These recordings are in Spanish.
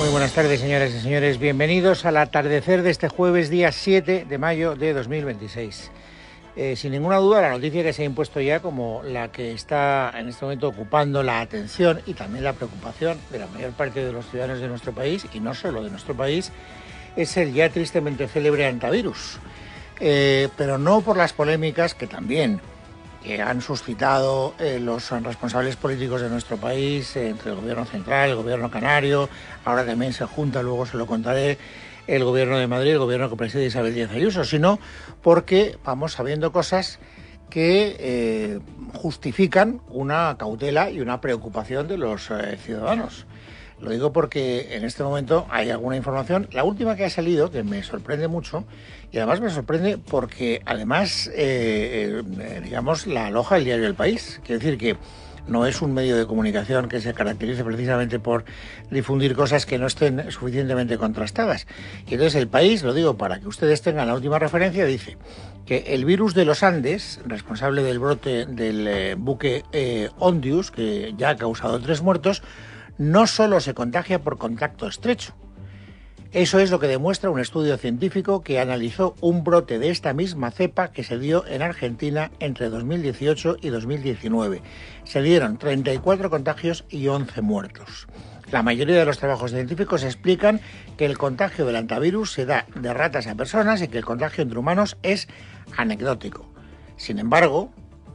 Muy buenas tardes, señoras y señores. Bienvenidos al atardecer de este jueves, día 7 de mayo de 2026. Sin ninguna duda, la noticia que se ha impuesto ya como la que está en este momento ocupando la atención y también la preocupación de la mayor parte de los ciudadanos de nuestro país, y no solo de nuestro país, es el ya tristemente célebre antivirus. Pero no por las polémicas que también han suscitado los responsables políticos de nuestro país, entre el gobierno central, el gobierno canario, ahora también se junta, luego se lo contaré, el gobierno de Madrid, el gobierno que preside Isabel Díaz Ayuso, sino porque vamos sabiendo cosas que justifican una cautela y una preocupación de los ciudadanos. Lo digo porque en este momento hay alguna información, la última que ha salido, que me sorprende mucho, y además me sorprende porque además, digamos, la aloja el diario El País. Quiere decir que no es un medio de comunicación que se caracterice precisamente por difundir cosas que no estén suficientemente contrastadas. Y entonces El País, lo digo para que ustedes tengan la última referencia, dice que el virus de los Andes, responsable del brote del buque Ondius, que ya ha causado 3 muertos, no solo se contagia por contacto estrecho. Eso es lo que demuestra un estudio científico que analizó un brote de esta misma cepa que se dio en Argentina entre 2018 y 2019. Se dieron 34 contagios y 11 muertos. La mayoría de los trabajos científicos explican que el contagio del antivirus se da de ratas a personas y que el contagio entre humanos es anecdótico. Sin embargo,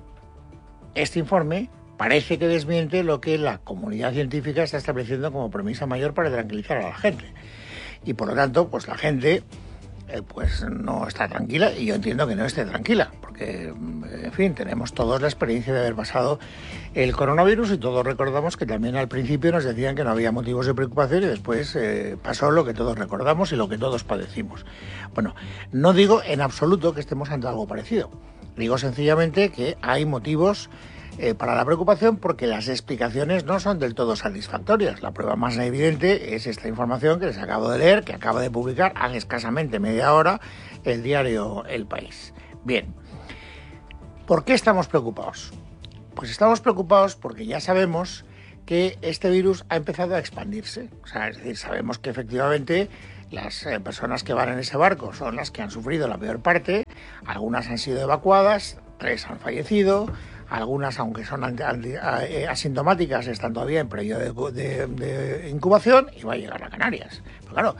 este informe parece que desmiente lo que la comunidad científica está estableciendo como premisa mayor para tranquilizar a la gente. Y por lo tanto, pues la gente pues no está tranquila, y yo entiendo que no esté tranquila, porque, en fin, tenemos todos la experiencia de haber pasado el coronavirus y todos recordamos que también al principio nos decían que no había motivos de preocupación y después pasó lo que todos recordamos y lo que todos padecimos. Bueno, no digo en absoluto que estemos ante algo parecido, digo sencillamente que hay motivos para la preocupación, porque las explicaciones no son del todo satisfactorias. La prueba más evidente es esta información que les acabo de leer, que acaba de publicar hace escasamente media hora el diario El País. Bien, ¿por qué estamos preocupados? Pues estamos preocupados porque ya sabemos que este virus ha empezado a expandirse. O sea, es decir, sabemos que efectivamente las personas que van en ese barco son las que han sufrido la peor parte, algunas han sido evacuadas, 3 han fallecido. Algunas, aunque son asintomáticas, están todavía en periodo de incubación y va a llegar a Canarias. Pero claro,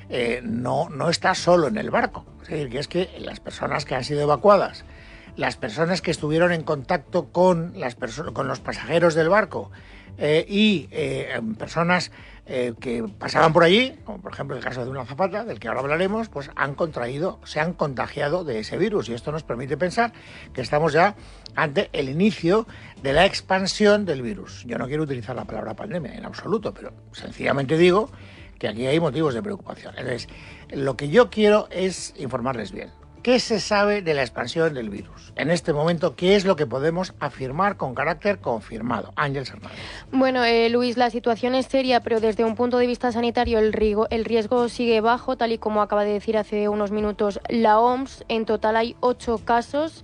no está solo en el barco. Es decir, que es que las personas que han sido evacuadas, las personas que estuvieron en contacto con los pasajeros del barco y personas que pasaban por allí, como por ejemplo el caso de una azafata, del que ahora hablaremos, pues se han contagiado de ese virus, y esto nos permite pensar que estamos ya ante el inicio de la expansión del virus. Yo no quiero utilizar la palabra pandemia en absoluto, pero sencillamente digo que aquí hay motivos de preocupación. Entonces, lo que yo quiero es informarles bien. ¿Qué se sabe de la expansión del virus? En este momento, ¿qué es lo que podemos afirmar con carácter confirmado? Ángeles Hernández. Bueno, Luis, la situación es seria, pero desde un punto de vista sanitario el riesgo sigue bajo, tal y como acaba de decir hace unos minutos la OMS. En total hay 8 casos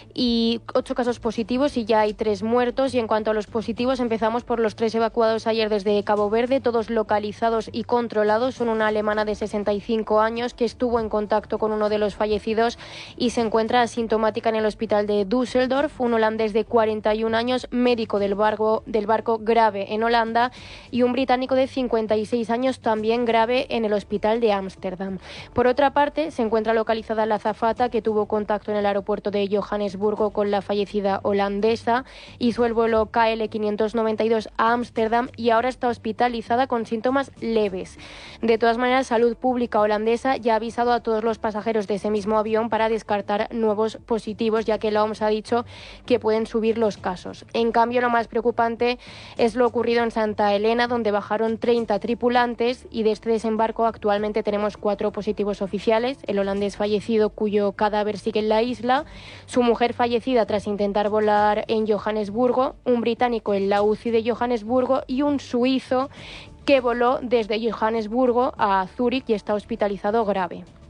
positivos y ya hay 3 muertos. Y en cuanto a los positivos, empezamos por los 3 evacuados ayer desde Cabo Verde, todos localizados y controlados. Son una alemana de 65 años que estuvo en contacto con uno de los fallecidos y se encuentra asintomática en el hospital de Düsseldorf, un holandés de 41 años, médico del barco grave en Holanda, y un británico de 56 años también grave en el hospital de Ámsterdam. Por otra parte, se encuentra localizada la azafata que tuvo contacto en el aeropuerto de Johannesburgo con la fallecida holandesa, hizo el vuelo KL 592 a Ámsterdam y ahora está hospitalizada con síntomas leves. De todas maneras, Salud Pública holandesa ya ha avisado a todos los pasajeros de ese mismo avión para descartar nuevos positivos, ya que la OMS ha dicho que pueden subir los casos. En cambio, lo más preocupante es lo ocurrido en Santa Elena, donde bajaron 30 tripulantes y de este desembarco actualmente tenemos 4 positivos oficiales: el holandés fallecido cuyo cadáver sigue en la isla, su mujer fallecida tras intentar volar en Johannesburgo, un británico en la UCI de Johannesburgo y un suizo que voló desde Johannesburgo a Zúrich y está hospitalizado grave.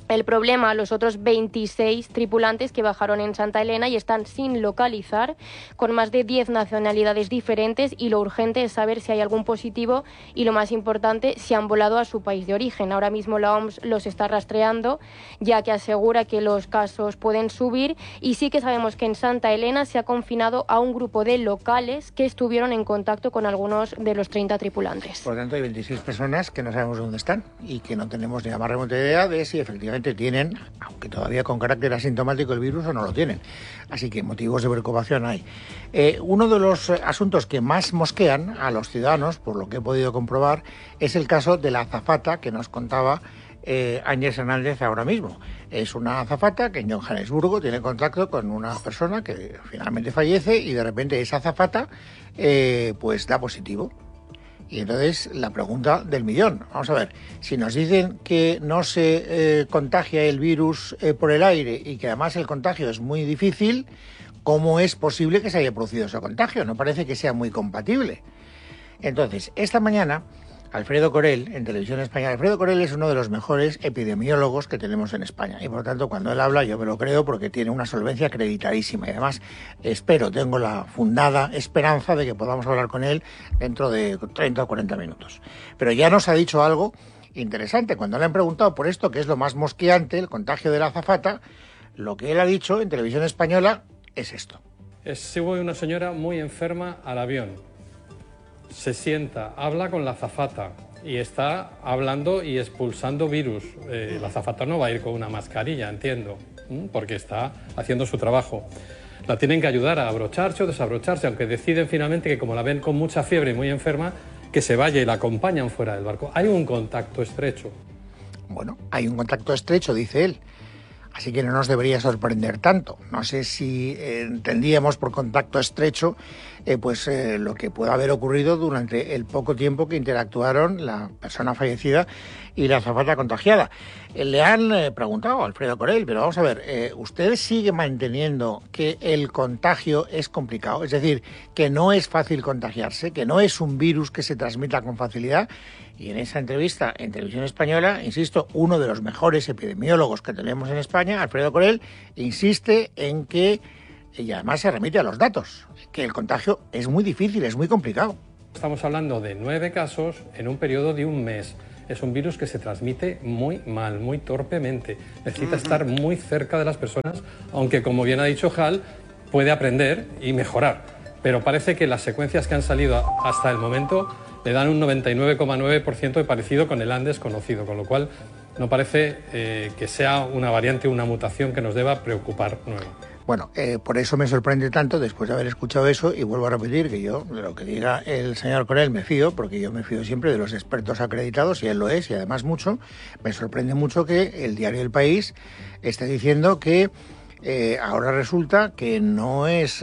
el problema a los otros 26 tripulantes que bajaron en Santa Elena y están sin localizar, con más de 10 nacionalidades diferentes, y lo urgente es saber si hay algún positivo y, lo más importante, si han volado a su país de origen. Ahora mismo la OMS los está rastreando, ya que asegura que los casos pueden subir, y sí que sabemos que en Santa Elena se ha confinado a un grupo de locales que estuvieron en contacto con algunos de los 30 tripulantes. Por lo tanto, hay 26 personas que no sabemos dónde están y que no tenemos ni la más remota idea de si efectivamente tienen, aunque todavía con carácter asintomático, el virus o no lo tienen. Así que motivos de preocupación hay. Uno de los asuntos que más mosquean a los ciudadanos, por lo que he podido comprobar, es el caso de la azafata que nos contaba Áñez Hernández ahora mismo. Es una azafata que en Johannesburgo tiene contacto con una persona que finalmente fallece y de repente esa azafata pues da positivo. Y entonces la pregunta del millón, vamos a ver, si nos dicen que no se contagia el virus por el aire y que además el contagio es muy difícil, ¿cómo es posible que se haya producido ese contagio? No parece que sea muy compatible. Entonces, esta mañana, Alfredo Corell, en Televisión Española. Alfredo Corell es uno de los mejores epidemiólogos que tenemos en España y por lo tanto cuando él habla yo me lo creo porque tiene una solvencia acreditadísima y además tengo la fundada esperanza de que podamos hablar con él dentro de 30 o 40 minutos. Pero ya nos ha dicho algo interesante. Cuando le han preguntado por esto, que es lo más mosqueante, el contagio de la azafata, lo que él ha dicho en Televisión Española es esto. Sube una señora muy enferma al avión. Se sienta, habla con la azafata y está hablando y expulsando virus. La azafata no va a ir con una mascarilla, entiendo, porque está haciendo su trabajo. La tienen que ayudar a abrocharse o desabrocharse, aunque deciden finalmente que como la ven con mucha fiebre y muy enferma, que se vaya y la acompañan fuera del barco. Hay un contacto estrecho. Bueno, hay un contacto estrecho, dice él. Así que no nos debería sorprender tanto. No sé si entendíamos por contacto estrecho lo que pueda haber ocurrido durante el poco tiempo que interactuaron la persona fallecida y la azafata contagiada. Le han preguntado a Alfredo Corell, pero vamos a ver, ¿usted sigue manteniendo que el contagio es complicado? Es decir, que no es fácil contagiarse, que no es un virus que se transmita con facilidad. Y en esa entrevista en Televisión Española, insisto, uno de los mejores epidemiólogos que tenemos en España, Alfredo Corell, insiste en que, y además se remite a los datos, que el contagio es muy difícil, es muy complicado. Estamos hablando de 9 casos en un periodo de un mes. Es un virus que se transmite muy mal, muy torpemente. Necesita estar muy cerca de las personas, aunque, como bien ha dicho Hal, puede aprender y mejorar. Pero parece que las secuencias que han salido hasta el momento le dan un 99,9% de parecido con el Andes conocido, con lo cual no parece que sea una variante, una mutación que nos deba preocupar nueva. Bueno, por eso me sorprende tanto después de haber escuchado eso y vuelvo a repetir que yo de lo que diga el señor Corell me fío, porque yo me fío siempre de los expertos acreditados y él lo es y además mucho. Me sorprende mucho que el diario El País esté diciendo que ahora resulta que no es,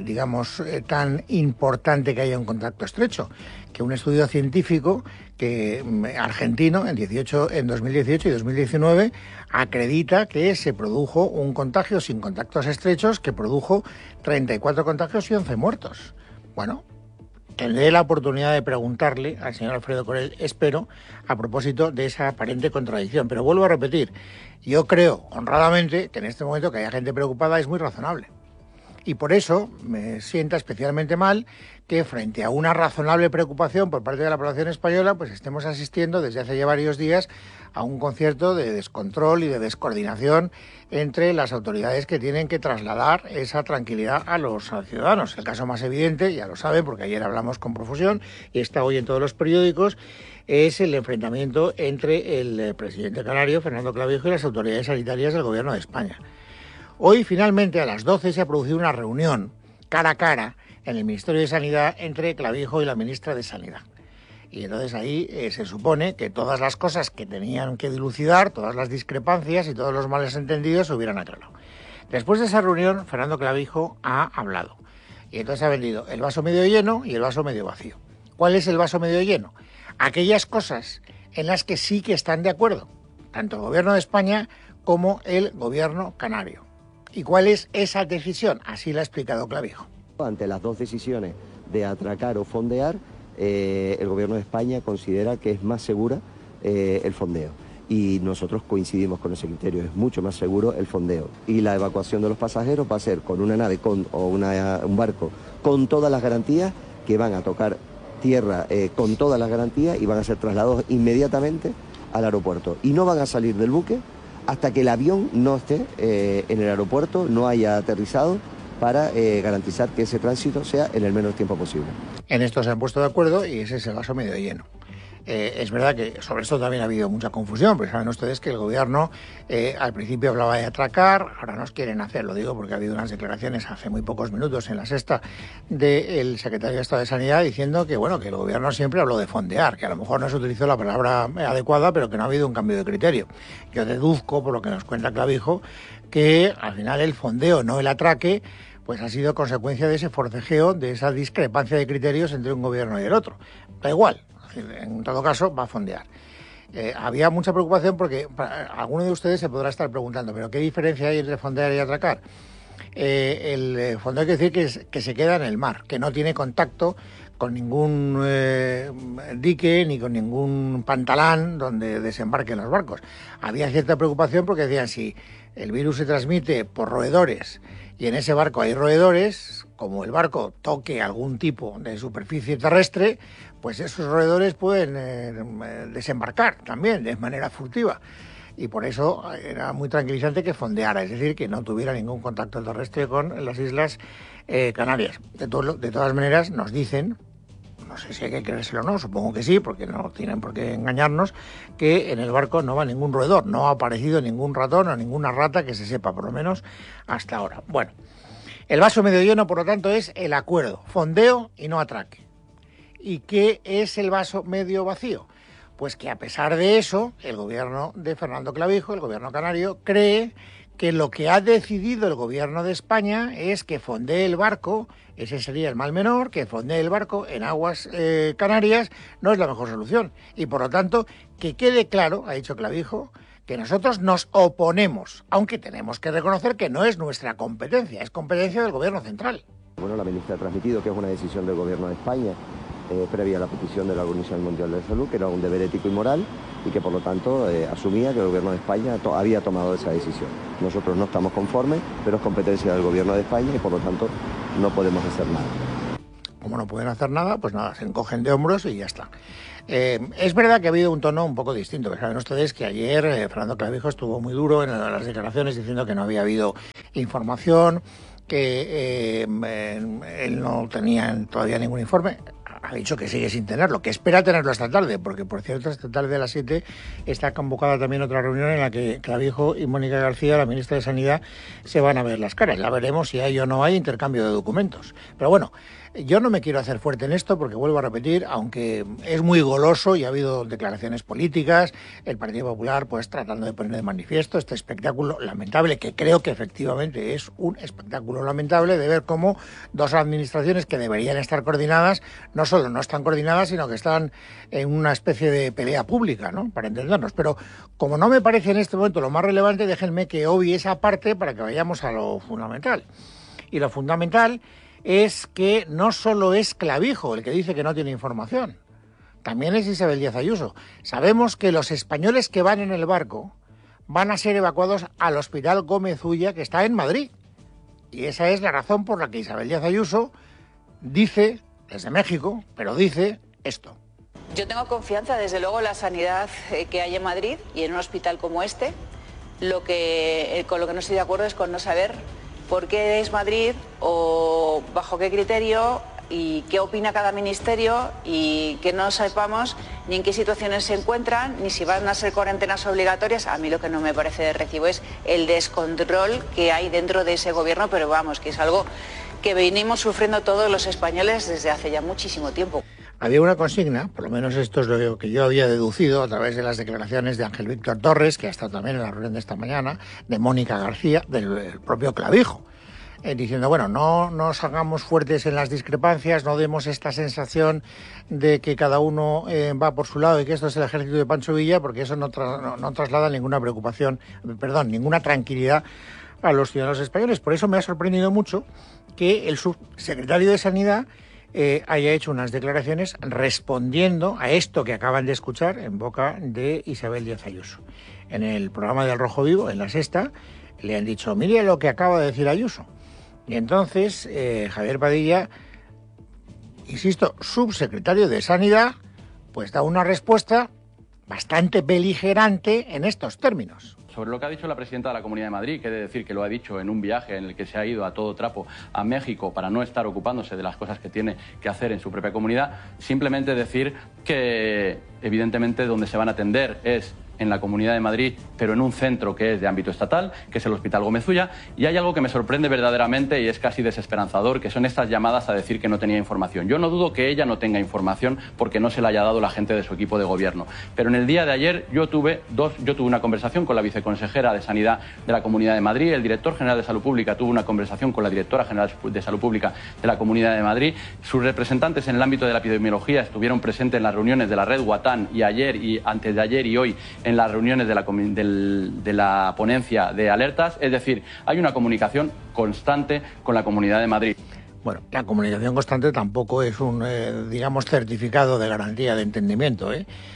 tan importante que haya un contacto estrecho, que un estudio científico argentino en 2018 y 2019 acredita que se produjo un contagio sin contactos estrechos que produjo 34 contagios y 11 muertos. Bueno, tendré la oportunidad de preguntarle al señor Alfredo Corell, espero, a propósito de esa aparente contradicción. Pero vuelvo a repetir, yo creo, honradamente, que en este momento que haya gente preocupada es muy razonable. Y por eso me sienta especialmente mal que frente a una razonable preocupación por parte de la población española, pues estemos asistiendo desde hace ya varios días a un concierto de descontrol y de descoordinación entre las autoridades que tienen que trasladar esa tranquilidad a los ciudadanos. El caso más evidente, ya lo saben porque ayer hablamos con profusión y está hoy en todos los periódicos, es el enfrentamiento entre el presidente canario, Fernando Clavijo, y las autoridades sanitarias del Gobierno de España. Hoy, finalmente, a las 12 se ha producido una reunión cara a cara en el Ministerio de Sanidad entre Clavijo y la ministra de Sanidad. Y entonces ahí se supone que todas las cosas que tenían que dilucidar, todas las discrepancias y todos los males entendidos se hubieran aclarado. Después de esa reunión, Fernando Clavijo ha hablado. Y entonces ha vendido el vaso medio lleno y el vaso medio vacío. ¿Cuál es el vaso medio lleno? Aquellas cosas en las que sí que están de acuerdo, tanto el Gobierno de España como el Gobierno canario. ¿Y cuál es esa decisión? Así la ha explicado Clavijo. Ante las dos decisiones de atracar o fondear, el Gobierno de España considera que es más segura el fondeo. y nosotros coincidimos con ese criterio. Es mucho más seguro el fondeo. Y la evacuación de los pasajeros va a ser con una nave o un barco con todas las garantías, que van a tocar tierra con todas las garantías y van a ser trasladados inmediatamente al aeropuerto. Y no van a salir del buque hasta que el avión no esté en el aeropuerto, no haya aterrizado, para garantizar que ese tránsito sea en el menor tiempo posible. En esto se han puesto de acuerdo y ese es el vaso medio lleno. Es verdad que sobre esto también ha habido mucha confusión, pero saben ustedes que el gobierno al principio hablaba de atracar, ahora nos quieren hacer, lo digo porque ha habido unas declaraciones hace muy pocos minutos en La Sexta del secretario de Estado de Sanidad diciendo que bueno, que el gobierno siempre habló de fondear, que a lo mejor no se utilizó la palabra adecuada, pero que no ha habido un cambio de criterio. Yo deduzco, por lo que nos cuenta Clavijo, que al final el fondeo, no el atraque, pues ha sido consecuencia de ese forcejeo, de esa discrepancia de criterios entre un gobierno y el otro. Da igual. En todo caso, va a fondear. Había mucha preocupación porque alguno de ustedes se podrá estar preguntando, ¿pero qué diferencia hay entre fondear y atracar? El fondeo hay que decir que se queda en el mar, que no tiene contacto con ningún dique ni con ningún pantalán donde desembarquen los barcos. Había cierta preocupación porque decían, si el virus se transmite por roedores y en ese barco hay roedores, como el barco toque algún tipo de superficie terrestre, pues esos roedores pueden desembarcar también de manera furtiva. Y por eso era muy tranquilizante que fondeara, es decir, que no tuviera ningún contacto terrestre con las Islas Canarias. De todas maneras, nos dicen, no sé si hay que creérselo o no, supongo que sí, porque no tienen por qué engañarnos, que en el barco no va ningún roedor, no ha aparecido ningún ratón o ninguna rata que se sepa, por lo menos hasta ahora. Bueno, el vaso medio lleno, por lo tanto, es el acuerdo, fondeo y no atraque. ¿Y qué es el vaso medio vacío? Pues que a pesar de eso, el gobierno de Fernando Clavijo, el gobierno canario, cree que lo que ha decidido el gobierno de España es que fondee el barco, ese sería el mal menor, que fondee el barco en aguas canarias no es la mejor solución. Y por lo tanto, que quede claro, ha dicho Clavijo, que nosotros nos oponemos, aunque tenemos que reconocer que no es nuestra competencia, es competencia del gobierno central. Bueno, la ministra ha transmitido que es una decisión del gobierno de España, previa a la petición de la Organización Mundial de la Salud, que era un deber ético y moral y que por lo tanto asumía que el gobierno de España había tomado esa decisión. Nosotros no estamos conformes, pero es competencia del gobierno de España y por lo tanto no podemos hacer nada. Como no pueden hacer nada, pues nada, se encogen de hombros y ya está. Es verdad que ha habido un tono un poco distinto. Saben ustedes que ayer Fernando Clavijo estuvo muy duro en las declaraciones diciendo que no había habido información, que él no tenía todavía ningún informe. Ha dicho que sigue sin tenerlo, que espera tenerlo esta tarde, porque por cierto esta tarde a las 7 está convocada también otra reunión en la que Clavijo y Mónica García, la ministra de Sanidad, se van a ver las caras. Ya veremos si hay o no hay intercambio de documentos. Pero bueno, yo no me quiero hacer fuerte en esto porque vuelvo a repetir, aunque es muy goloso y ha habido declaraciones políticas, el Partido Popular pues tratando de poner de manifiesto este espectáculo lamentable, que creo que efectivamente es un espectáculo lamentable de ver cómo dos administraciones que deberían estar coordinadas, no solo no están coordinadas, sino que están en una especie de pelea pública, ¿no? Para entendernos. Pero como no me parece en este momento lo más relevante, déjenme que obvie esa parte para que vayamos a lo fundamental. Y lo fundamental es que no solo es Clavijo el que dice que no tiene información, también es Isabel Díaz Ayuso. Sabemos que los españoles que van en el barco van a ser evacuados al Hospital Gómez Ulla, que está en Madrid. Y esa es la razón por la que Isabel Díaz Ayuso dice, desde México, pero dice esto. Yo tengo confianza, desde luego, en la sanidad que hay en Madrid y en un hospital como este. Con lo que no estoy de acuerdo es con no saber por qué es Madrid o bajo qué criterio y qué opina cada ministerio y que no sepamos ni en qué situaciones se encuentran ni si van a ser cuarentenas obligatorias. A mí lo que no me parece de recibo es el descontrol que hay dentro de ese gobierno, pero vamos, que es algo que venimos sufriendo todos los españoles desde hace ya muchísimo tiempo. Había una consigna, por lo menos esto es lo que yo había deducido a través de las declaraciones de Ángel Víctor Torres, que ha estado también en la reunión de esta mañana, de Mónica García, del propio Clavijo, diciendo, bueno, no nos hagamos fuertes en las discrepancias, no demos esta sensación de que cada uno va por su lado y que esto es el ejército de Pancho Villa, porque eso no traslada ninguna preocupación, ninguna tranquilidad a los ciudadanos españoles. Por eso me ha sorprendido mucho que el subsecretario de Sanidad haya hecho unas declaraciones respondiendo a esto que acaban de escuchar en boca de Isabel Díaz Ayuso. En el programa de Al Rojo Vivo, en La Sexta, le han dicho, mire lo que acaba de decir Ayuso. Y entonces Javier Padilla, insisto, subsecretario de Sanidad, pues da una respuesta bastante beligerante en estos términos. Sobre lo que ha dicho la presidenta de la Comunidad de Madrid, que he de decir que lo ha dicho en un viaje en el que se ha ido a todo trapo a México para no estar ocupándose de las cosas que tiene que hacer en su propia comunidad, simplemente decir que evidentemente donde se van a atender es en la Comunidad de Madrid, pero en un centro que es de ámbito estatal, que es el Hospital Gómez Ulla, y hay algo que me sorprende verdaderamente y es casi desesperanzador, que son estas llamadas a decir que no tenía información. Yo no dudo que ella no tenga información porque no se la haya dado la gente de su equipo de gobierno, pero en el día de ayer yo tuve una conversación con la viceconsejera de Sanidad de la Comunidad de Madrid, el director general de Salud Pública tuvo una conversación con la directora general de Salud Pública de la Comunidad de Madrid, sus representantes en el ámbito de la epidemiología estuvieron presentes en las reuniones de la red Guatán y ayer y antes de ayer y hoy en las reuniones de la ponencia de alertas, es decir, hay una comunicación constante con la Comunidad de Madrid. Bueno, la comunicación constante tampoco es un, digamos, certificado de garantía de entendimiento,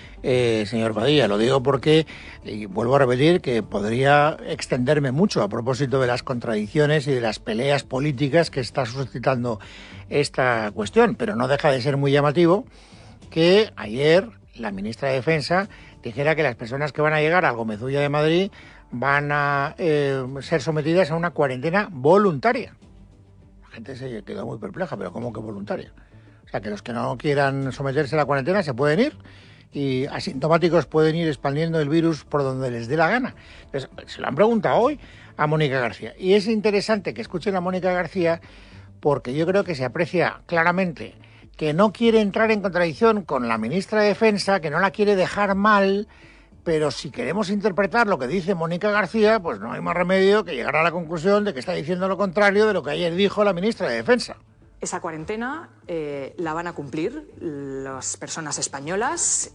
señor Padilla, lo digo porque, y vuelvo a repetir, que podría extenderme mucho a propósito de las contradicciones y de las peleas políticas que está suscitando esta cuestión, pero no deja de ser muy llamativo que ayer la ministra de Defensa dijera que las personas que van a llegar al Gómez Ulla de Madrid van a ser sometidas a una cuarentena voluntaria. La gente se quedó muy perpleja, pero ¿cómo que voluntaria? O sea, que los que no quieran someterse a la cuarentena se pueden ir y asintomáticos pueden ir expandiendo el virus por donde les dé la gana. Entonces, se lo han preguntado hoy a Mónica García. Y es interesante que escuchen a Mónica García porque yo creo que se aprecia claramente que no quiere entrar en contradicción con la ministra de Defensa, que no la quiere dejar mal, pero si queremos interpretar lo que dice Mónica García, pues no hay más remedio que llegar a la conclusión de que está diciendo lo contrario de lo que ayer dijo la ministra de Defensa. Esa cuarentena la van a cumplir las personas españolas.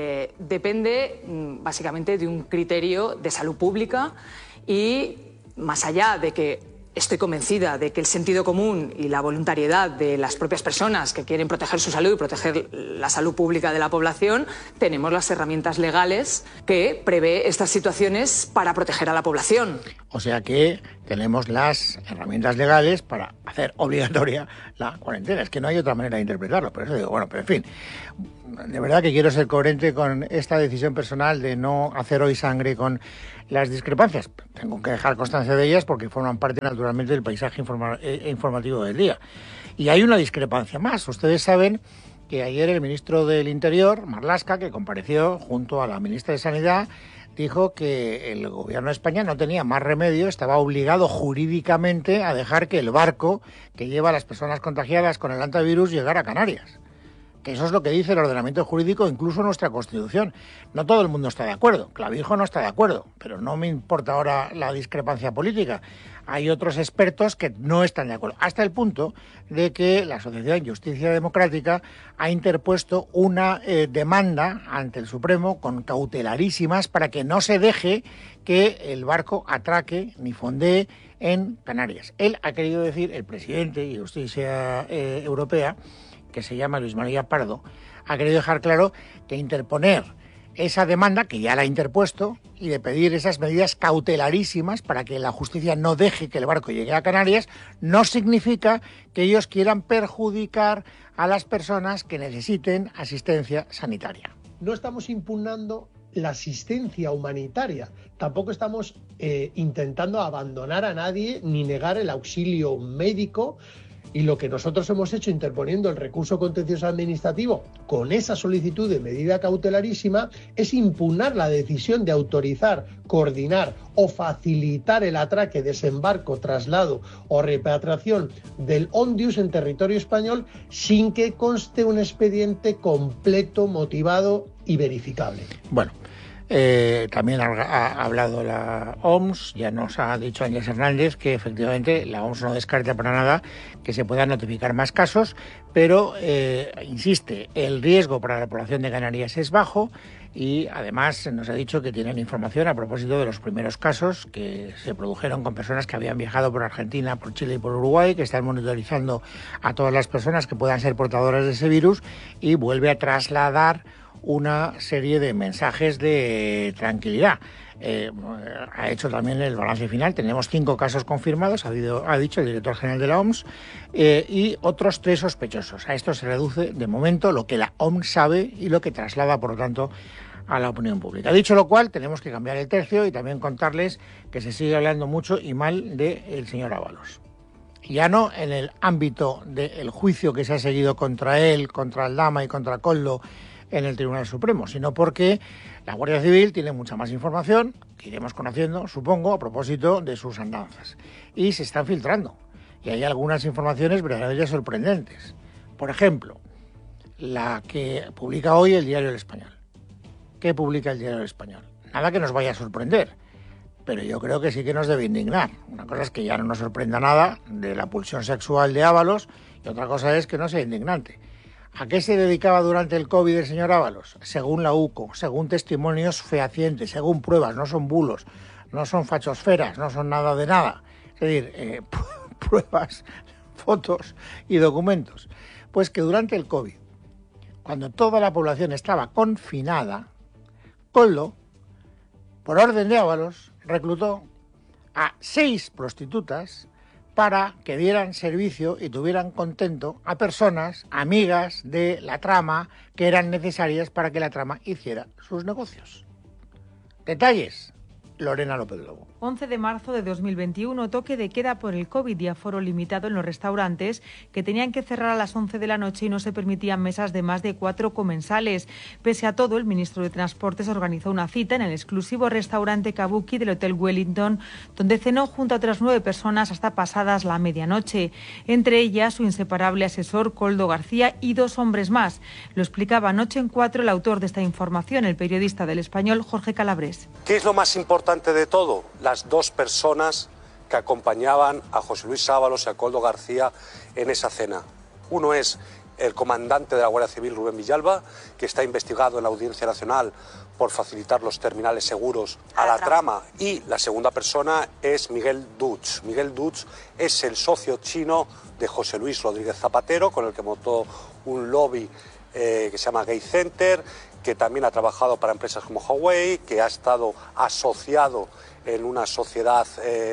Depende básicamente de un criterio de salud pública y más allá de que estoy convencida de que el sentido común y la voluntariedad de las propias personas que quieren proteger su salud y proteger la salud pública de la población, tenemos las herramientas legales que prevé estas situaciones para proteger a la población. O sea que tenemos las herramientas legales para hacer obligatoria la cuarentena. Es que no hay otra manera de interpretarlo. Por eso digo, bueno, pero en fin, de verdad que quiero ser coherente con esta decisión personal de no hacer hoy sangre con las discrepancias. Tengo que dejar constancia de ellas porque forman parte naturalmente del paisaje informativo del día. Y hay una discrepancia más. Ustedes saben que ayer el ministro del Interior, Marlaska, que compareció junto a la ministra de Sanidad, dijo que el gobierno de España no tenía más remedio, estaba obligado jurídicamente a dejar que el barco que lleva a las personas contagiadas con el antivirus llegara a Canarias. Que eso es lo que dice el ordenamiento jurídico, incluso nuestra Constitución. No todo el mundo está de acuerdo, Clavijo no está de acuerdo, pero no me importa ahora la discrepancia política. Hay otros expertos que no están de acuerdo, hasta el punto de que la Asociación Justicia Democrática ha interpuesto una demanda ante el Supremo con cautelarísimas para que no se deje que el barco atraque ni fondee en Canarias. Él ha querido decir, el presidente de Justicia Europea, que se llama Luis María Pardo, ha querido dejar claro que interponer esa demanda, que ya la ha interpuesto, y de pedir esas medidas cautelarísimas para que la justicia no deje que el barco llegue a Canarias, no significa que ellos quieran perjudicar a las personas que necesiten asistencia sanitaria. No estamos impugnando la asistencia humanitaria, tampoco estamos intentando abandonar a nadie ni negar el auxilio médico. Y lo que nosotros hemos hecho interponiendo el recurso contencioso administrativo con esa solicitud de medida cautelarísima es impugnar la decisión de autorizar, coordinar o facilitar el atraque, desembarco, traslado o repatriación del Ondius en territorio español sin que conste un expediente completo, motivado y verificable. Bueno, También ha hablado la OMS, ya nos ha dicho Ángel Hernández que efectivamente la OMS no descarta para nada que se puedan notificar más casos, pero insiste, el riesgo para la población de Canarias es bajo y además nos ha dicho que tienen información a propósito de los primeros casos que se produjeron con personas que habían viajado por Argentina, por Chile y por Uruguay, que están monitorizando a todas las personas que puedan ser portadoras de ese virus y vuelve a trasladar una serie de mensajes de tranquilidad. Ha hecho también el balance final. Tenemos 5 casos confirmados, ha dicho el director general de la OMS, y otros 3 sospechosos. A esto se reduce de momento lo que la OMS sabe y lo que traslada, por lo tanto, a la opinión pública. Dicho lo cual, tenemos que cambiar el tercio y también contarles que se sigue hablando mucho y mal del señor Ábalos. Ya no en el ámbito del juicio que se ha seguido contra él, contra Aldama y contra Koldo en el Tribunal Supremo, sino porque la Guardia Civil tiene mucha más información que iremos conociendo, supongo, a propósito de sus andanzas. Y se están filtrando. Y hay algunas informaciones verdaderamente sorprendentes. Por ejemplo, la que publica hoy el diario El Español. ¿Qué publica el diario El Español? Nada que nos vaya a sorprender, pero yo creo que sí que nos debe indignar. Una cosa es que ya no nos sorprenda nada de la pulsión sexual de Ábalos y otra cosa es que no sea indignante. ¿A qué se dedicaba durante el COVID el señor Ábalos? Según la UCO, según testimonios fehacientes, según pruebas, no son bulos, no son fachosferas, no son nada de nada. Es decir, pruebas, fotos y documentos. Pues que durante el COVID, cuando toda la población estaba confinada, Koldo, por orden de Ábalos, reclutó a 6 prostitutas para que dieran servicio y tuvieran contento a personas amigas de la trama que eran necesarias para que la trama hiciera sus negocios. Detalles, Lorena López Lobo. 11 de marzo de 2021, toque de queda por el COVID y aforo limitado en los restaurantes que tenían que cerrar a las 11 de la noche y no se permitían mesas de más de 4 comensales. Pese a todo, el ministro de Transportes organizó una cita en el exclusivo restaurante Kabuki del Hotel Wellington, donde cenó junto a otras 9 personas hasta pasadas la medianoche. Entre ellas, su inseparable asesor Koldo García y 2 hombres más. Lo explicaba anoche en 4 el autor de esta información, el periodista del Español Jorge Calabres. ¿Qué es lo más importante de todo? Las 2 personas que acompañaban a José Luis Ábalos y a Koldo García en esa cena. Uno es el comandante de la Guardia Civil, Rubén Villalba, que está investigado en la Audiencia Nacional por facilitar los terminales seguros a la trama. Y la segunda persona es Miguel Dutch. Miguel Dutch es el socio chino de José Luis Rodríguez Zapatero, con el que montó un lobby que se llama Gay Center, que también ha trabajado para empresas como Huawei, que ha estado asociado en una sociedad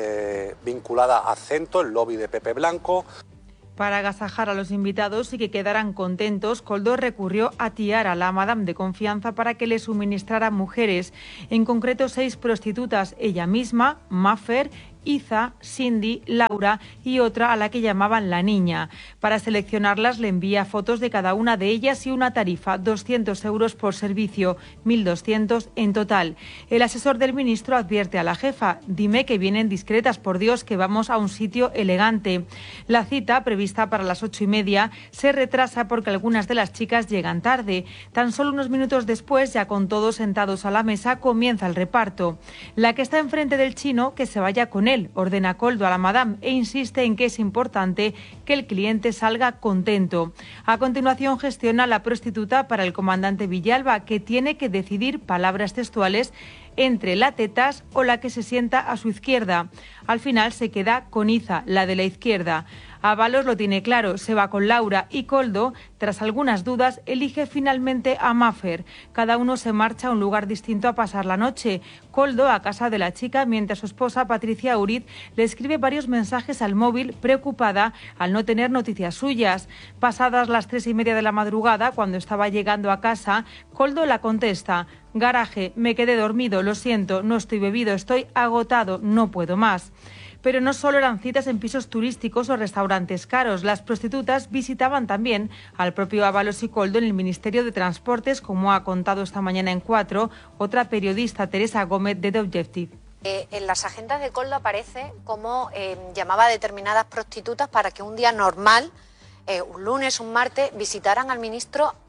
vinculada a Cento, el lobby de Pepe Blanco. Para agasajar a los invitados y que quedaran contentos, Koldo recurrió a Tiara, la madame de confianza, para que le suministrara mujeres, en concreto 6 prostitutas, ella misma, Maffer, Iza, Cindy, Laura y otra a la que llamaban la niña. Para seleccionarlas le envía fotos de cada una de ellas y una tarifa, 200 euros por servicio, 1.200 en total. El asesor del ministro advierte a la jefa: dime que vienen discretas, por Dios, que vamos a un sitio elegante. La cita, prevista para las 8:30, se retrasa porque algunas de las chicas llegan tarde. Tan solo unos minutos después, ya con todos sentados a la mesa, comienza el reparto. La que está enfrente del chino, que se vaya con él, ordena Koldo a la madame e insiste en que es importante que el cliente salga contento. A continuación gestiona la prostituta para el comandante Villalba, que tiene que decidir, palabras textuales, entre la tetas o la que se sienta a su izquierda. Al final se queda con Iza, la de la izquierda. Ábalos lo tiene claro, se va con Laura, y Koldo, tras algunas dudas, elige finalmente a Maffer. Cada uno se marcha a un lugar distinto a pasar la noche. Koldo a casa de la chica, mientras su esposa Patricia Uriz le escribe varios mensajes al móvil, preocupada al no tener noticias suyas. Pasadas las 3:30 de la madrugada, cuando estaba llegando a casa, Koldo la contesta: garaje, me quedé dormido, lo siento, no estoy bebido, estoy agotado, no puedo más. Pero no solo eran citas en pisos turísticos o restaurantes caros. Las prostitutas visitaban también al propio Ábalos y Koldo en el Ministerio de Transportes, como ha contado esta mañana en 4 otra periodista, Teresa Gómez, de The Objective. En las agendas de Koldo aparece como llamaba a determinadas prostitutas para que un día normal, un lunes, un martes, visitaran al ministro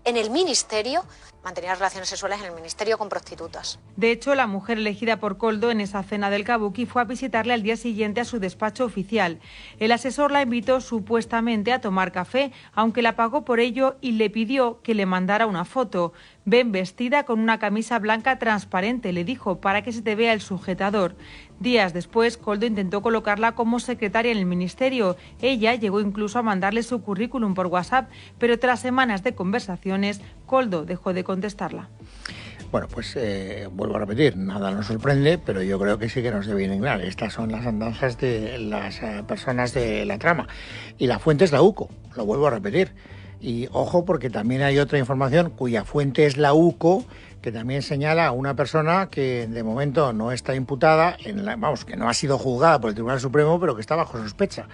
en el ministerio, mantenía relaciones sexuales en el ministerio con prostitutas. De hecho, la mujer elegida por Koldo en esa cena del Kabuki fue a visitarle al día siguiente a su despacho oficial. El asesor la invitó supuestamente a tomar café, aunque la pagó por ello y le pidió que le mandara una foto. Ven vestida con una camisa blanca transparente, le dijo, para que se te vea el sujetador. Días después, Koldo intentó colocarla como secretaria en el ministerio. Ella llegó incluso a mandarle su currículum por WhatsApp, pero tras semanas de conversaciones, Koldo dejó de contestarla. Bueno, pues vuelvo a repetir, nada nos sorprende, pero yo creo que sí que nos debe indignar. Estas son las andanzas de las personas de la trama. Y la fuente es la UCO, lo vuelvo a repetir. Y ojo, porque también hay otra información cuya fuente es la UCO, que también señala a una persona que de momento no está imputada, que no ha sido juzgada por el Tribunal Supremo, pero que está bajo sospecha,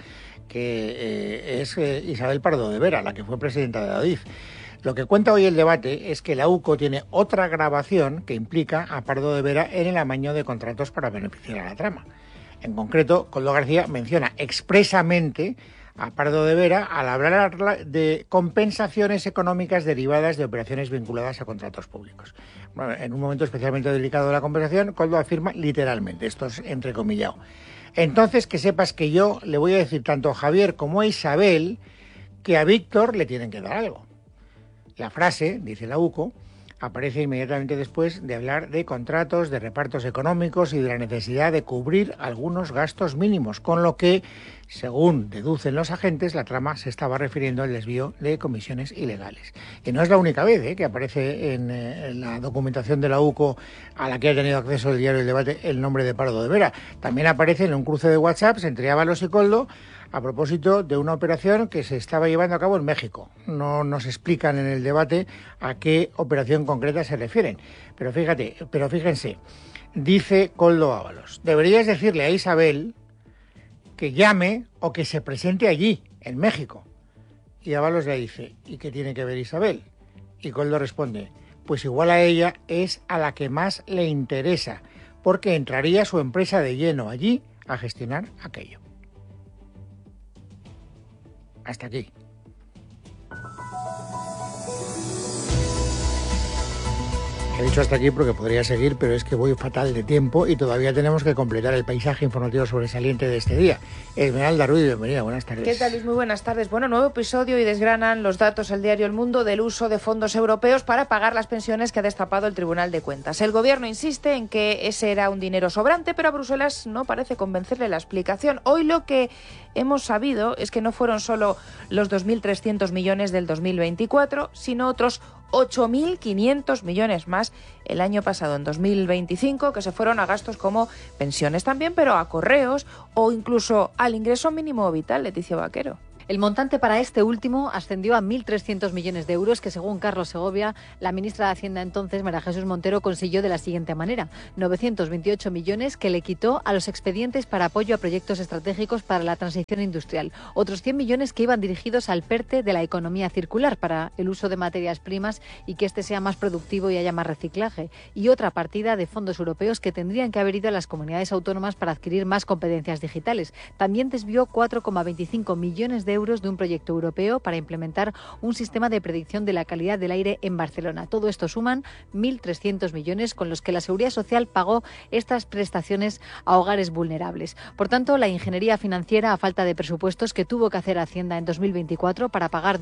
que es Isabel Pardo de Vera, la que fue presidenta de la ADIF. Lo que cuenta hoy el debate es que la UCO tiene otra grabación que implica a Pardo de Vera en el amaño de contratos para beneficiar a la trama. En concreto, Koldo García menciona expresamente a Pardo de Vera al hablar de compensaciones económicas derivadas de operaciones vinculadas a contratos públicos. Bueno, en un momento especialmente delicado de la conversación, Koldo afirma literalmente, esto es entrecomillado: entonces que sepas que yo le voy a decir tanto a Javier como a Isabel que a Víctor le tienen que dar algo. La frase, dice la UCO, aparece inmediatamente después de hablar de contratos, de repartos económicos y de la necesidad de cubrir algunos gastos mínimos, con lo que, según deducen los agentes, la trama se estaba refiriendo al desvío de comisiones ilegales. Y no es la única vez que aparece en la documentación de la UCO a la que ha tenido acceso el diario El Debate el nombre de Pardo de Vera. También aparece en un cruce de WhatsApps entre Ábalos y Koldo a propósito de una operación que se estaba llevando a cabo en México. No nos explican en el debate a qué operación concreta se refieren. Pero fíjense, dice Koldo Ábalos: deberías decirle a Isabel que llame o que se presente allí, en México. Y Ábalos le dice: ¿y qué tiene que ver Isabel? Y Koldo responde: pues igual a ella es a la que más le interesa, porque entraría su empresa de lleno allí a gestionar aquello. Hasta aquí. He dicho hasta aquí porque podría seguir, pero es que voy fatal de tiempo y todavía tenemos que completar el paisaje informativo sobresaliente de este día. Esmeralda Ruiz, bienvenida, buenas tardes. ¿Qué tal, Luis? Muy buenas tardes. Bueno, nuevo episodio y desgranan los datos el diario El Mundo del uso de fondos europeos para pagar las pensiones que ha destapado el Tribunal de Cuentas. El gobierno insiste en que ese era un dinero sobrante, pero a Bruselas no parece convencerle la explicación. Hoy lo que hemos sabido es que no fueron solo los 2.300 millones del 2024, sino otros 8.500 millones más el año pasado, en 2025, que se fueron a gastos como pensiones también, pero a correos o incluso al ingreso mínimo vital. Leticia Vaquero. El montante para este último ascendió a 1.300 millones de euros, que según Carlos Segovia, la ministra de Hacienda entonces, María Jesús Montero, consiguió de la siguiente manera: 928 millones que le quitó a los expedientes para apoyo a proyectos estratégicos para la transición industrial. Otros 100 millones que iban dirigidos al PERTE de la economía circular para el uso de materias primas y que este sea más productivo y haya más reciclaje. Y otra partida de fondos europeos que tendrían que haber ido a las comunidades autónomas para adquirir más competencias digitales. También desvió 4,25 millones de euros de un proyecto europeo para implementar un sistema de predicción de la calidad del aire en Barcelona. Todo esto suman 1.300 millones con los que la Seguridad Social pagó estas prestaciones a hogares vulnerables. Por tanto, la ingeniería financiera a falta de presupuestos que tuvo que hacer Hacienda en 2024 para pagar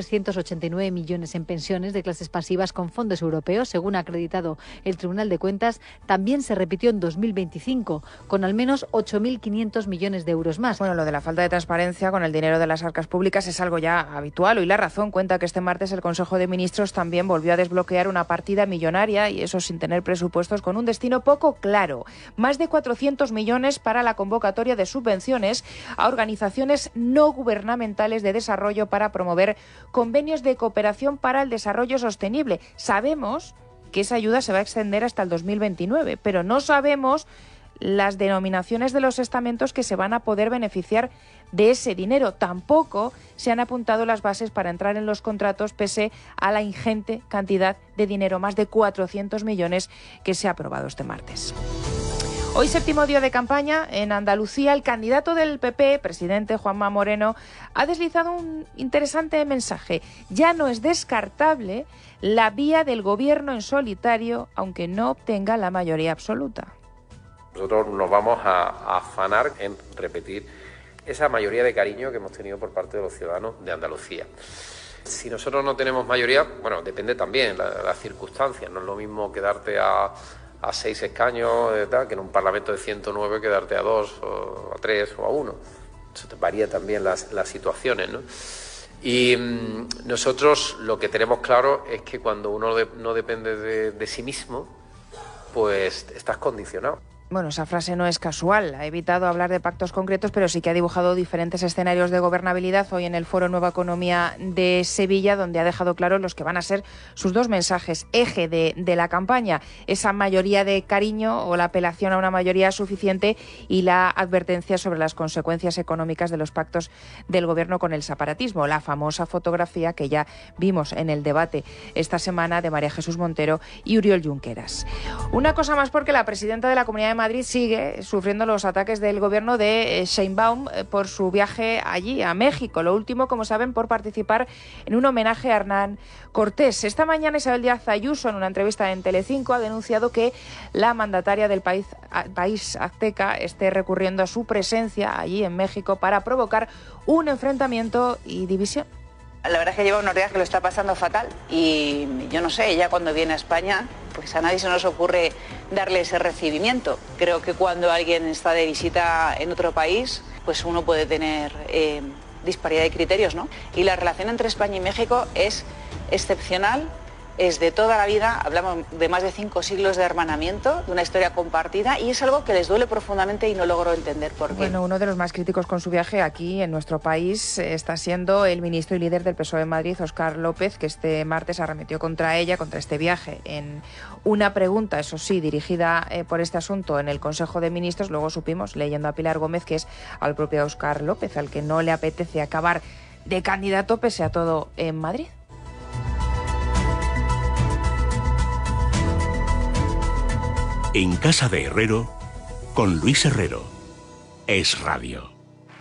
2.389 millones en pensiones de clases pasivas con fondos europeos, según ha acreditado el Tribunal de Cuentas, también se repitió en 2025, con al menos 8.500 millones de euros más. Bueno, lo de la falta de transparencia con el dinero de las arcas públicas es algo ya habitual. Hoy La Razón cuenta que este martes el Consejo de Ministros también volvió a desbloquear una partida millonaria, y eso sin tener presupuestos, con un destino poco claro. Más de 400 millones para la convocatoria de subvenciones a organizaciones no gubernamentales de desarrollo para promover convenios de cooperación para el desarrollo sostenible. Sabemos que esa ayuda se va a extender hasta el 2029, pero no sabemos las denominaciones de los estamentos que se van a poder beneficiar de ese dinero. Tampoco se han apuntado las bases para entrar en los contratos, pese a la ingente cantidad de dinero, más de 400 millones, que se ha aprobado este martes. Hoy, séptimo día de campaña en Andalucía, el candidato del PP, presidente Juanma Moreno, ha deslizado un interesante mensaje. Ya no es descartable la vía del gobierno en solitario, aunque no obtenga la mayoría absoluta. Nosotros nos vamos a afanar en repetir esa mayoría de cariño que hemos tenido por parte de los ciudadanos de Andalucía. Si nosotros no tenemos mayoría, bueno, depende también las circunstancias. No es lo mismo quedarte a 6 escaños que en un Parlamento de 109 quedarte a 2 o a 3 o a 1. Eso te varía también las situaciones, ¿no? Y nosotros lo que tenemos claro es que cuando uno no depende de sí mismo, pues estás condicionado. Bueno, esa frase no es casual. Ha evitado hablar de pactos concretos, pero sí que ha dibujado diferentes escenarios de gobernabilidad hoy en el Foro Nueva Economía de Sevilla, donde ha dejado claro los que van a ser sus dos mensajes, eje de la campaña, esa mayoría de cariño o la apelación a una mayoría suficiente y la advertencia sobre las consecuencias económicas de los pactos del gobierno con el separatismo, la famosa fotografía que ya vimos en el debate esta semana de María Jesús Montero y Oriol Junqueras. Una cosa más, porque la presidenta de la Comunidad de Madrid sigue sufriendo los ataques del gobierno de Sheinbaum por su viaje allí, a México. Lo último, como saben, por participar en un homenaje a Hernán Cortés. Esta mañana Isabel Díaz Ayuso, en una entrevista en Telecinco, ha denunciado que la mandataria del país azteca esté recurriendo a su presencia allí en México para provocar un enfrentamiento y división. La verdad es que lleva unos días que lo está pasando fatal y yo no sé, ella cuando viene a España, pues a nadie se nos ocurre darle ese recibimiento. Creo que cuando alguien está de visita en otro país, pues uno puede tener disparidad de criterios, ¿no? Y la relación entre España y México es excepcional, es de toda la vida, hablamos de más de 5 siglos de hermanamiento, de una historia compartida, y es algo que les duele profundamente y no logro entender por qué. Bueno, uno de los más críticos con su viaje aquí en nuestro país está siendo el ministro y líder del PSOE en Madrid, Óscar López, que este martes arremetió contra ella, contra este viaje, en una pregunta, eso sí, dirigida por este asunto en el Consejo de Ministros. Luego supimos, leyendo a Pilar Gómez, que es al propio Óscar López, al que no le apetece acabar de candidato pese a todo en Madrid. En Casa de Herrero, con Luis Herrero. Es Radio.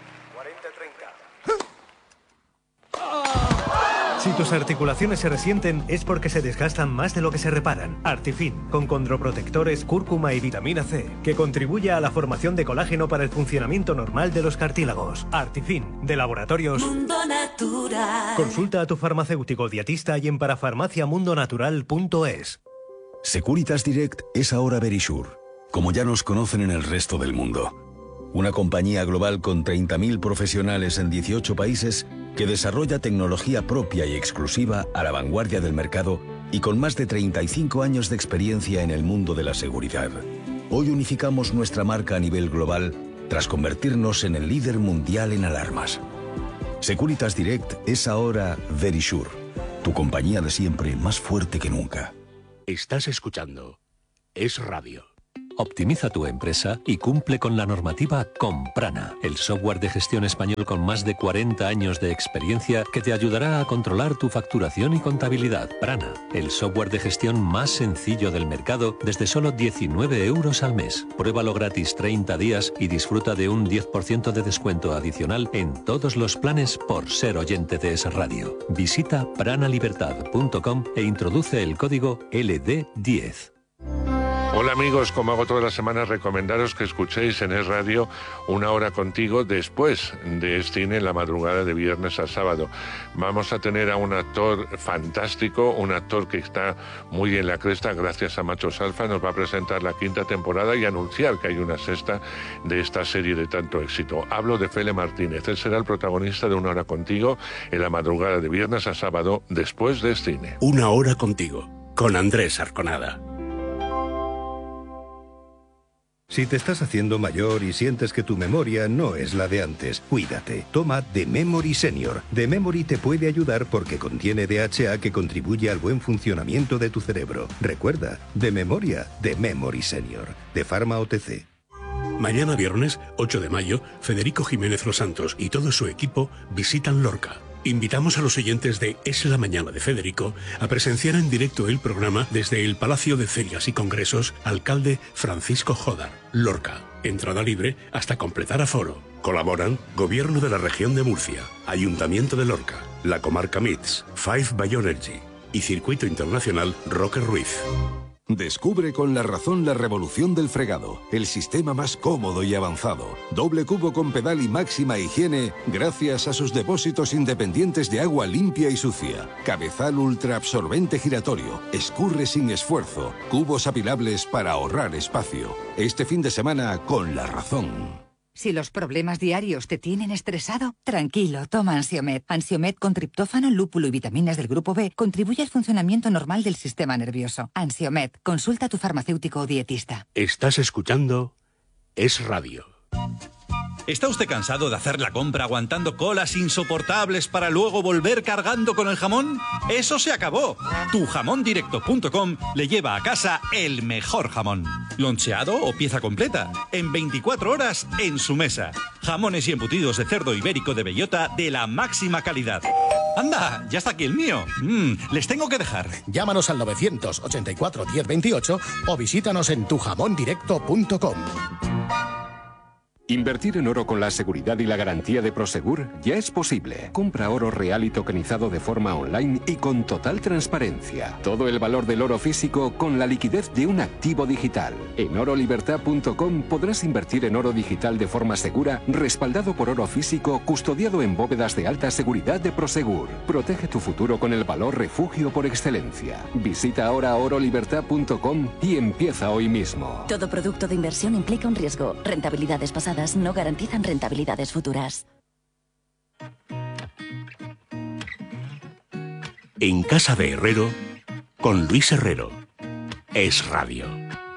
Si tus articulaciones se resienten es porque se desgastan más de lo que se reparan. Artifin, con condroprotectores, cúrcuma y vitamina C, que contribuye a la formación de colágeno para el funcionamiento normal de los cartílagos. Artifin, de Laboratorios Mundo Natural. Consulta a tu farmacéutico dietista y en parafarmaciamundonatural.es. Securitas Direct es ahora Verisure, como ya nos conocen en el resto del mundo. Una compañía global con 30.000 profesionales en 18 países que desarrolla tecnología propia y exclusiva a la vanguardia del mercado y con más de 35 años de experiencia en el mundo de la seguridad. Hoy unificamos nuestra marca a nivel global tras convertirnos en el líder mundial en alarmas. Securitas Direct es ahora Verisure, tu compañía de siempre más fuerte que nunca. Estás escuchando Es Radio. Optimiza tu empresa y cumple con la normativa con Prana, el software de gestión español con más de 40 años de experiencia que te ayudará a controlar tu facturación y contabilidad. Prana, el software de gestión más sencillo del mercado desde solo 19 euros al mes. Pruébalo gratis 30 días y disfruta de un 10% de descuento adicional en todos los planes por ser oyente de Es Radio. Visita pranalibertad.com e introduce el código LD10. Hola amigos, como hago todas las semanas, recomendaros que escuchéis en Es Radio Una Hora Contigo después de cine en la madrugada de viernes a sábado. Vamos a tener a un actor fantástico, un actor que está muy en la cresta gracias a Machos Alfa. Nos va a presentar la 5ª temporada y anunciar que hay una 6ª de esta serie de tanto éxito. Hablo de Fele Martínez. Él será el protagonista de Una Hora Contigo en la madrugada de viernes a sábado después de cine. Una Hora Contigo, con Andrés Arconada. Si te estás haciendo mayor y sientes que tu memoria no es la de antes, cuídate. Toma The Memory Senior. The Memory te puede ayudar porque contiene DHA que contribuye al buen funcionamiento de tu cerebro. Recuerda, de memoria, The Memory Senior, de Pharma OTC. Mañana viernes, 8 de mayo, Federico Jiménez Los Santos y todo su equipo visitan Lorca. Invitamos a los oyentes de Es la Mañana de Federico a presenciar en directo el programa desde el Palacio de Ferias y Congresos Alcalde Francisco Jodar, Lorca. Entrada libre hasta completar aforo. Colaboran Gobierno de la Región de Murcia, Ayuntamiento de Lorca, la Comarca MITS, Five Bioenergy y Circuito Internacional Roque Ruiz. Descubre con La Razón la revolución del fregado, el sistema más cómodo y avanzado. Doble cubo con pedal y máxima higiene gracias a sus depósitos independientes de agua limpia y sucia. Cabezal ultra absorbente giratorio, escurre sin esfuerzo, cubos apilables para ahorrar espacio. Este fin de semana con La Razón. Si los problemas diarios te tienen estresado, tranquilo, toma Ansiomed. Ansiomed con triptófano, lúpulo y vitaminas del grupo B contribuye al funcionamiento normal del sistema nervioso. Ansiomed, consulta a tu farmacéutico o dietista. Estás escuchando Es Radio. ¿Está usted cansado de hacer la compra aguantando colas insoportables para luego volver cargando con el jamón? ¡Eso se acabó! Tujamondirecto.com le lleva a casa el mejor jamón. Loncheado o pieza completa, en 24 horas en su mesa. Jamones y embutidos de cerdo ibérico de bellota de la máxima calidad. ¡Anda! Ya está aquí el mío. Les tengo que dejar. Llámanos al 984 1028 o visítanos en tujamondirecto.com. Invertir en oro con la seguridad y la garantía de Prosegur ya es posible. Compra oro real y tokenizado de forma online y con total transparencia. Todo el valor del oro físico con la liquidez de un activo digital. En orolibertad.com podrás invertir en oro digital de forma segura, respaldado por oro físico, custodiado en bóvedas de alta seguridad de Prosegur. Protege tu futuro con el valor refugio por excelencia. Visita ahora orolibertad.com y empieza hoy mismo. Todo producto de inversión implica un riesgo. Rentabilidades pasadas no garantizan rentabilidades futuras. En casa de Herrero, con Luis Herrero. Es Radio.